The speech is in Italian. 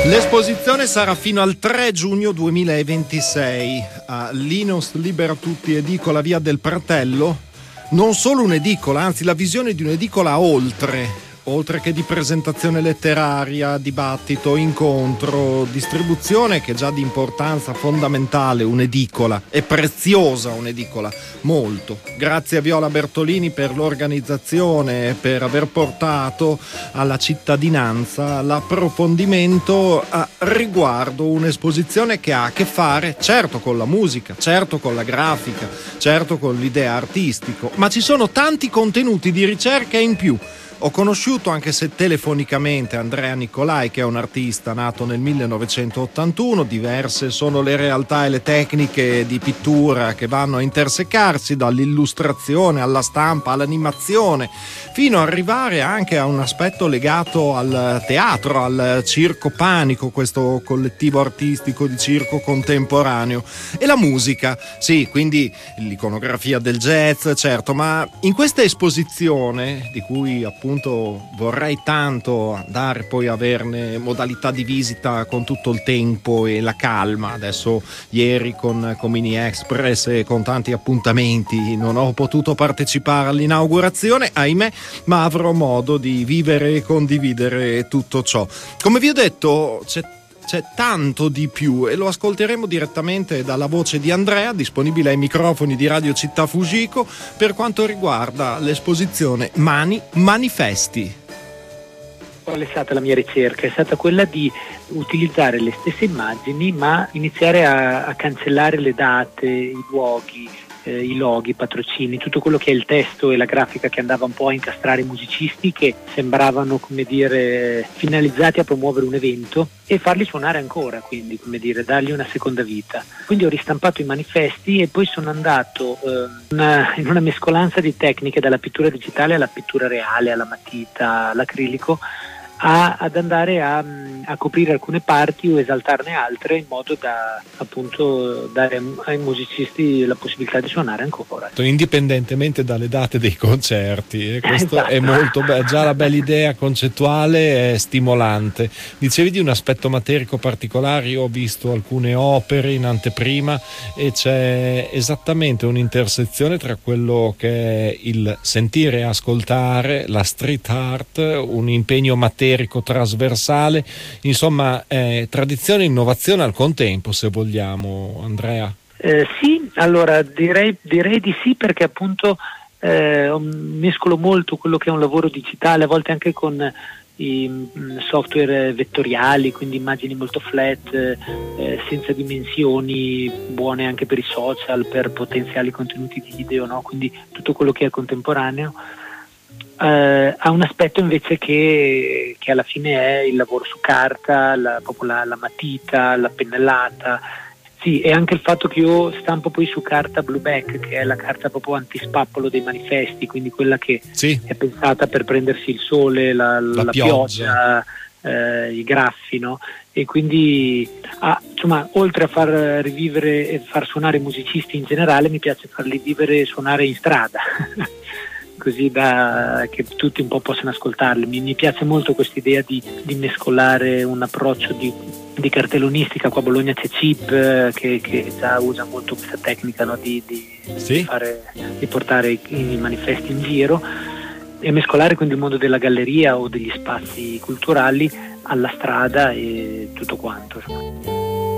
L'esposizione sarà fino al 3 giugno 2026 a Linus Libera Tutti Edicola Via del Pratello. Non solo un'edicola, anzi la visione di un'edicola oltre che di presentazione letteraria, dibattito, incontro, distribuzione, che è già di importanza fondamentale un'edicola, è preziosa un'edicola, molto. Grazie a Viola Bertolini per l'organizzazione, per aver portato alla cittadinanza l'approfondimento a riguardo un'esposizione che ha a che fare certo con la musica, certo con la grafica, certo con l'idea artistico, ma ci sono tanti contenuti di ricerca in più. Ho conosciuto, anche se telefonicamente, Andrea Nicolai, che è un artista nato nel 1981. Diverse sono le realtà e le tecniche di pittura che vanno a intersecarsi, dall'illustrazione alla stampa all'animazione, fino ad arrivare anche a un aspetto legato al teatro, al Circo Panico, questo collettivo artistico di circo contemporaneo, e la musica, sì, quindi l'iconografia del jazz, certo, ma in questa esposizione, di cui appunto vorrei tanto andare poi a averne modalità di visita con tutto il tempo e la calma. Adesso ieri con Mini Express e con tanti appuntamenti non ho potuto partecipare all'inaugurazione, ahimè, ma avrò modo di vivere e condividere tutto ciò. Come vi ho detto, c'è tanto di più e lo ascolteremo direttamente dalla voce di Andrea, disponibile ai microfoni di Radio Città Fujiko, per quanto riguarda l'esposizione Manifesti. Qual è stata la mia ricerca? È stata quella di utilizzare le stesse immagini, ma iniziare a cancellare le date, i luoghi, i loghi, i patrocini, tutto quello che è il testo e la grafica che andava un po' a incastrare i musicisti, che sembravano, come dire, finalizzati a promuovere un evento, e farli suonare ancora, quindi, come dire, dargli una seconda vita. Quindi ho ristampato i manifesti e poi sono andato in una mescolanza di tecniche, dalla pittura digitale alla pittura reale, alla matita, all'acrilico, ad andare a coprire alcune parti o esaltarne altre, in modo da appunto dare ai musicisti la possibilità di suonare ancora, indipendentemente dalle date dei concerti. E questo esatto. È molto bello, già la bella idea concettuale è stimolante. Dicevi di un aspetto materico particolare. Io ho visto alcune opere in anteprima e c'è esattamente un'intersezione tra quello che è il sentire e ascoltare, la street art, un impegno materico trasversale, insomma, tradizione e innovazione al contempo, se vogliamo, Andrea. Sì, allora direi di sì, perché appunto mescolo molto quello che è un lavoro digitale, a volte anche con i software vettoriali, quindi immagini molto flat, senza dimensioni, buone anche per i social, per potenziali contenuti video, no? Quindi tutto quello che è contemporaneo. Ha un aspetto invece che alla fine è il lavoro su carta, proprio la matita, la pennellata. Sì, e anche il fatto che io stampo poi su carta blueback, che è la carta proprio antispappolo dei manifesti, quindi quella che è pensata per prendersi il sole, la pioggia, i graffi, no? E quindi insomma, oltre a far rivivere e far suonare i musicisti in generale, mi piace farli vivere e suonare in strada. Così che tutti un po' possano ascoltarli. Mi piace molto questa idea di mescolare un approccio di cartellonistica. Qua a Bologna c'è Chip che già usa molto questa tecnica, no? di portare i manifesti in giro, e mescolare quindi il mondo della galleria o degli spazi culturali alla strada e tutto quanto.